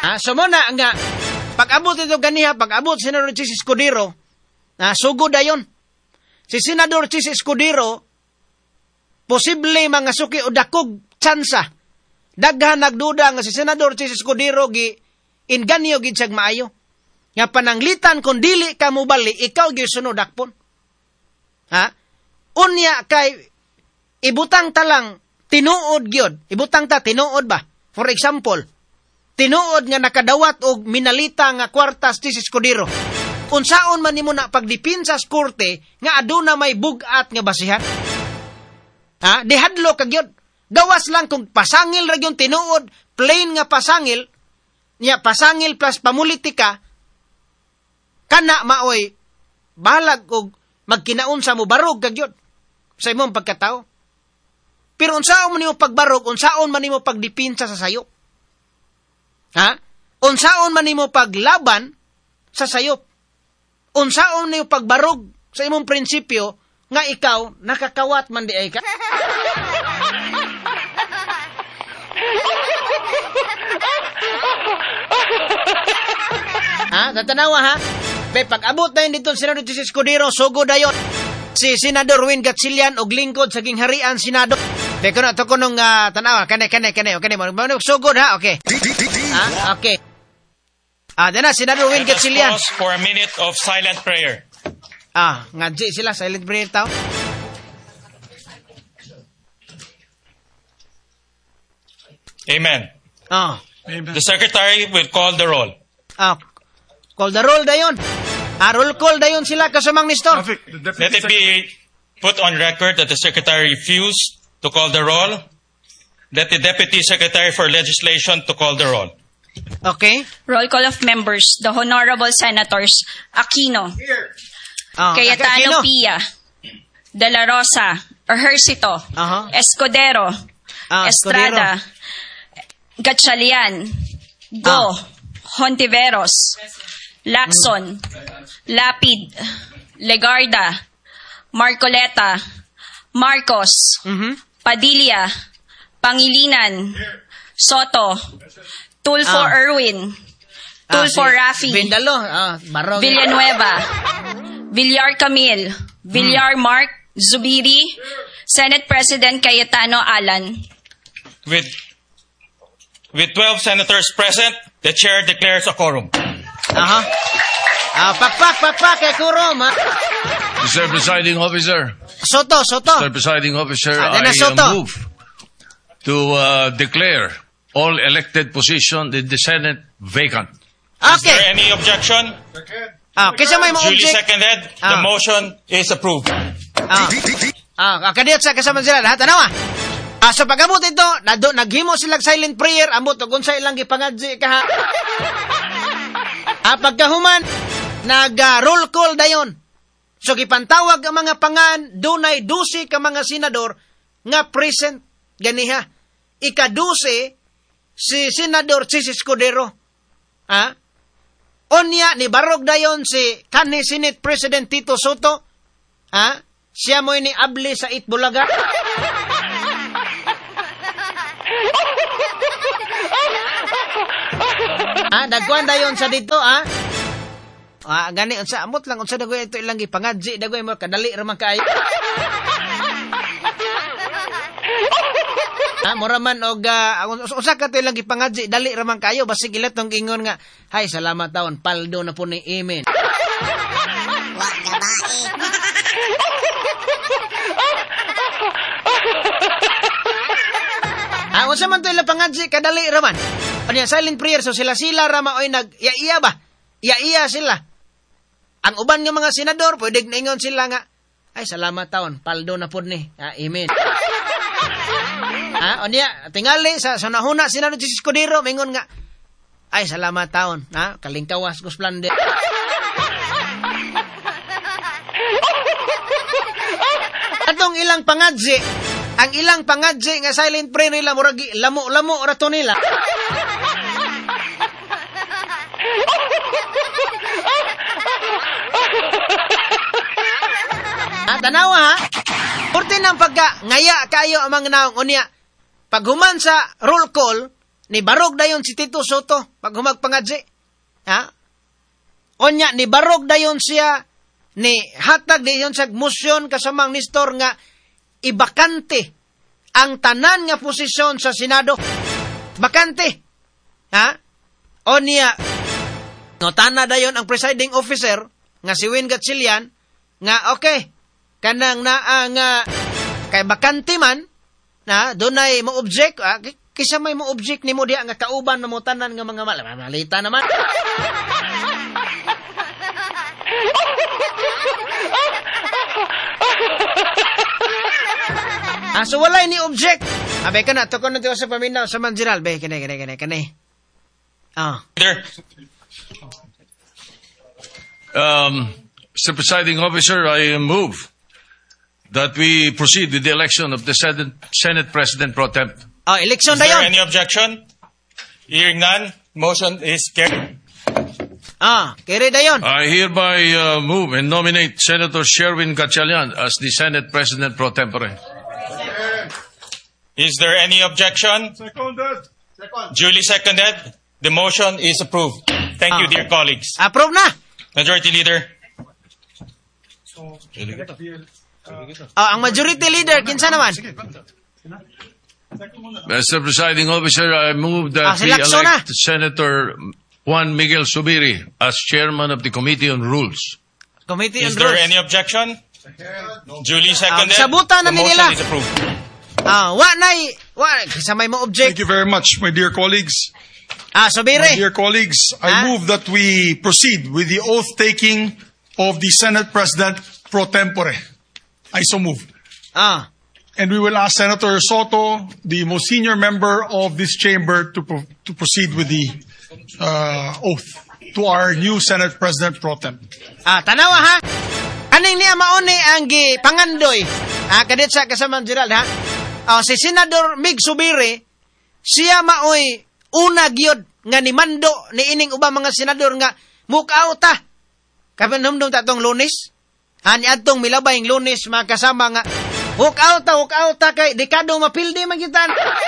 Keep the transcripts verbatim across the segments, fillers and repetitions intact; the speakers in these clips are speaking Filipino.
Ah, so mo na nga pag-abot ito ganiha, pag-abot si Senador Chis Escudero, ah, sugod dayon. Si Senador Chis Escudero posible mga suki o dakog tsansa. Daghan nagduda nga si Senador Chis Escudero gi inganyo gid siyag maayo. Nga pananglitan kung dili ka mo bali, ikaw gi sunod dakpon. Ha? Unya kay ibutang talang tinuod gyud. Ibutang ta tinuod ba? For example, tinuod nga nakadawat og minalita nga kwartas Chis Escudero. Unsaon man nimo na pagdipinsa sa korte nga aduna may bugat nga basihan? Ha? Dihadlo ka gyud. Gawas lang kung pasangil ra gyud tinuod, plain nga pasangil, nya pasangil plus pamulitika, kana maoy balag og magkinaunsa mo barog ka gyud sa imong pagkatao. Pero unsaon man nimo pagbarog, unsaon man nimo pagdipinsa sa sayop? Ha? Unsaon man nimo paglaban sa sayop? Unsaon nimo pagbarog sa imong prinsipyo nga ikaw nakakawat man di ay ka? Ha? Tatanawa ha? Be, pag-abot na yun dito si Senador Chis Escudero, sugo dayon si Senador Win Gatchalian og lingkod sa gingharian Senado. Be, kuno to kunong uh, tanawa, kane, kane, kane, kane, kane, sugod ha? Okay. Ha? Okay. Ah, dyan na, Senador Win Gatchalian. Pause for a minute of silent prayer. Ah, ngadji sila, silent prayer tao. Amen. Ah. The Secretary will call the roll. Ah, call the roll dayon. Ah, roll call dayon sila kasamang Nestor. Let it be put on record that the Secretary refused to call the roll. Let the Deputy Secretary for Legislation to call the roll. Okay. Roll call of members. The Honorable Senators Aquino, Ah, Cayetano Aquino. Pia, De La Rosa, Ejercito, Aha. Escudero, Ah, Estrada, Gatchalian, Go, Hontiveros, Lacson, Lapid, Legarda, Marcoleta, Marcos, Mhm. Padilla, Pangilinan, Soto, Tulfo Ah. Erwin, Ah, Tulfo si Rafi, Bindalo, ah, barong. Villanueva, Villar Camille, Villar Mark, Zubiri, Senate President Cayetano Alan. With with twelve senators present, the chair declares a quorum. Aha. Ah, pakpak, pakpak, kay Kurom, ha? Mister Presiding Officer, Soto, Soto. Mister Presiding Officer, Ah, I Dana uh, Soto. move to uh, declare all elected positions in the Senate vacant. Is there Okay. any objection? Ah, kaysa may mga Duly object. seconded. The Ah. motion is approved. Ah, ah, kadiyot sa kasama sila lahat. Ano ah? Ah, sa pag-abot ito, nado, naghimo sila silent prayer, ambot, o kung sa ilang gipangadji ka ha. Ah, pagkahuman, nag-roll call dayon. So, gipantawag ang mga pangan, dunay dusi ka mga senador, nga present, ganiha. Ikadusi, si Senador Chis Escudero. Ah, onya, ni barog dayon si kanhi Senate President Tito Soto. Ha? Siya mo ni abli sa Itbulaga. Ah, dagwan dayon sa dito, ah. Ah, gani unsa amot lang unsa dagoy ito ilang gipangadji dagoy mo kadali ra man kaayo. Ah, mura man og uh, usa ka to ilang gipangadji dali ra man kaayo basig ilat tong ingon nga, "Hay, salamat taon, paldo na po ni amen." Wa gabae. Ah, unsa man to ilang pangadji kadali ra man. Ano silent prayer so sila-sila ra maoy nag iya-iya ba? Iya-iya sila. Ang uban nga mga senador pwede ningon sila nga, "Ay, salamat taon, paldo na pud ni." Ah, amen. Ah, onya tingali sa sunahuna Senador Chis Escudero mingon nga, "Ay, salamat taon, ha, kalingkawas ko splendid." Atong ilang pangadji, ang ilang pangadji nga silent prayer nila murag lamo-lamo ra to nila. Ah, tanawa ha. Porte ng pagka ngaya kayo ang mga naong unya. Paghuman sa roll call, ni barog dayon si Tito Soto pag humagpangadji. Ha? Onya ni barog dayon siya ni hatag dayon sa motion kasamang Nestor nga ibakante ang tanan nga posisyon sa Senado. Bakante. Ha? Onya notana dayon ang presiding officer nga si Win Gatchalian nga okay kanang naa nga kay bakante man na dunay mo object ah, kisa may mo object nimo diha nga kauban na mo tanan nga mga mal malita naman. Ah, so wala ni object. Abe ka na, tukon na tiyo sa paminaw sa Manjiral. Be, kane, kane, kane, kane. Ah. Leader. Um, Mister Presiding Officer, I move that we proceed with the election of the Senate, Senate President Pro Tem. Oh, election Is na there yun. any objection? Hearing none, motion is carried. Ah, kere na yun. I hereby uh, move and nominate Senator Sherwin Gatchalian as the Senate President Pro Tempore. Is there any objection? Seconded. Second. Duly seconded. The motion is approved. Thank you, Ah. dear colleagues. Approve na. Majority Leader. Oh, ang majority leader, kinsa naman? Mister Presiding Officer, I move Ah, that we silakso na. elect Senator Juan Miguel Subiri as Chairman of the Committee on Rules. Committee on Is there Rules. any objection? Duly seconded. Ah, sabutan na The ni motion nila. is approved. Ah, wa nay, wa, kisa may mo object. Thank you very much, my dear colleagues. Ah, My Subiri. dear colleagues, I Ah. move that we proceed with the oath taking of the Senate President pro tempore. I so move. Ah, And we will ask Senator Soto, the most senior member of this chamber, to pro- to proceed with the uh, oath to our new Senate President pro tem. ah, tanawa ha. Kaning niya mauni ang gi pangandoy. Ah, kadit sa kasamang Gerald ha. Ah, si Senador Mig Subiri, siya maoy una gyud nga ni mando ni ining ubang mga senador nga mukaw ta. Kapanumdum ta tong Lunes. Ani adtong milabayng Lunes mga kasama nga hook out ta, hook out ta kay dekado mapildi man kita.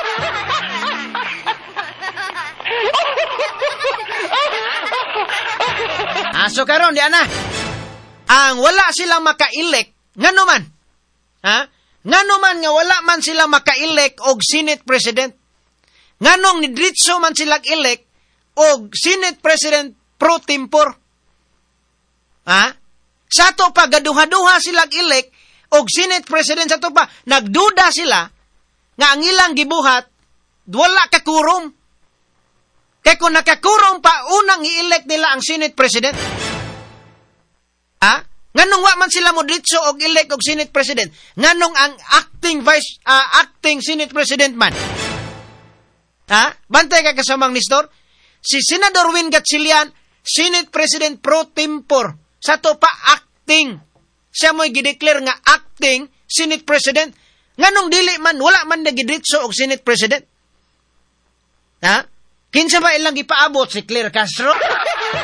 Aso karon di ana. Ang wala silang maka-elect ngano man. Ha? Ngano man nga wala man sila maka-elect og Senate President. Nganong ni diretso man sila elect og Senate President pro tempore. Ha? Sa to pa gaduha-duha sila elect og Senate President sa to pa nagduda sila nga ang ilang gibuhat wala ka quorum. Kay kung nakakurom pa unang i-elect nila ang Senate President. Ha? Nganong wa man sila mo diretso og elect og Senate President? Nganong ang acting vice uh, acting Senate President man? Ha? Bantay ka kasamang Nestor? Si Senador Win Gatchalian, Senate President pro tempore. Sa to pa acting. Siya mo'y gideclare nga acting Senate President. Nganong dili man, wala man na gidiretso og Senate President. Ha? Kinsa ba ilang gipaabot si Claire Castro?